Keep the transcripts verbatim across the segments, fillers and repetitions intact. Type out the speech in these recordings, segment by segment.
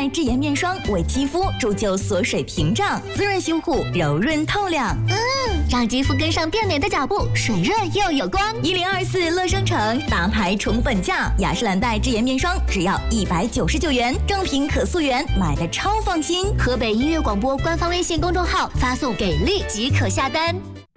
黛智颜面霜为肌肤铸就锁水屏障，滋润修护，柔润透亮。 嗯，让肌肤跟上变美的脚步，水润又有光。 一零二四乐商城大牌宠本价，雅诗兰黛智颜面霜只要一百九十九元，正品可溯源，买的超放心。 河北音乐广播官方微信公众号发送给力即可下单。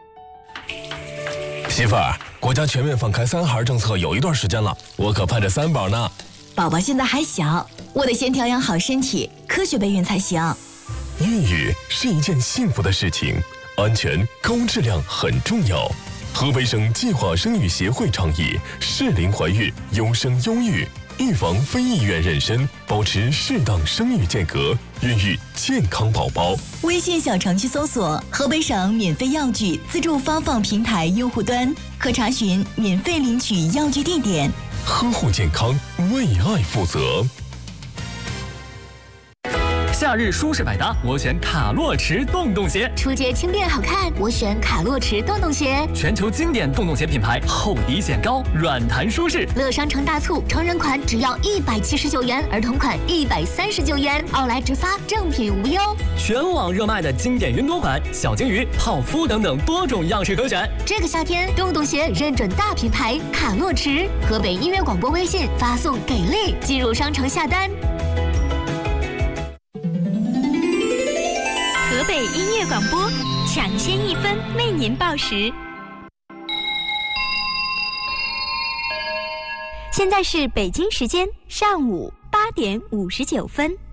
媳妇儿，国家全面放开三孩政策有一段时间了，我可盼着三宝呢。 宝宝现在还小，我得先调养好身体，科学备孕才行。 孕育是一件幸福的事情，安全高质量很重要。河北省计划生育协会倡议适龄怀孕，优生优育，预防非意愿妊娠，保持适当生育间隔，孕育健康宝宝。 微信小程序搜索河北省免费药具自助发放平台用户端，可查询免费领取药具地点。 呵护健康，为爱负责。 夏日舒适百搭，我选卡洛驰洞洞鞋。 出街轻便好看，我选卡洛驰洞洞鞋。 全球经典洞洞鞋品牌，厚底显高，软弹舒适。 乐商城大促，成人款只要一百七十九元，儿童款一百三十九元，奥莱直发，正品无忧。 全网热卖的经典云朵款、小金鱼、泡芙等等多种样式可选。 这个夏天，洞洞鞋认准大品牌卡洛驰。河北音乐广播微信发送给力，进入商城下单。 河北音乐广播，抢先一分为您报时。现在是北京时间上午八点五十九分。